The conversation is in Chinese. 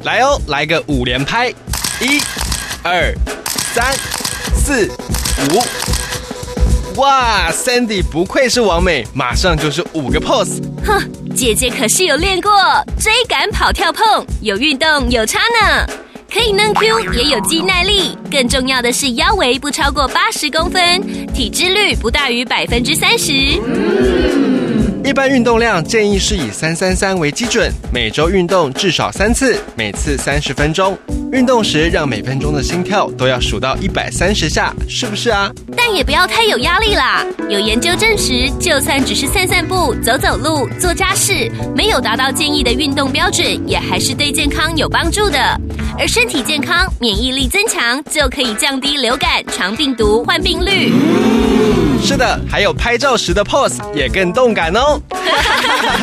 来哦，来个5连拍，1、2、3、4、5。哇 ，Sandy 不愧是王美，马上就是5个 pose。 哼，姐姐可是有练过追赶、跑、跳、碰，有运动有差呢。可以嫩 Q， 也有肌耐力，更重要的是腰围不超过80公分，体脂率不大于30%。 一般运动量建议是以333为基准，每周运动至少3次，每次30分钟。运动时让每分钟的心跳都要数到130下，是不是啊？ 但也不要太有压力啦。有研究证实，就算只是散散步、走走路、做家事，没有达到建议的运动标准，也还是对健康有帮助的。而身体健康、免疫力增强，就可以降低流感、肠病毒患病率。 是的，还有拍照时的 pose 也更动感哦。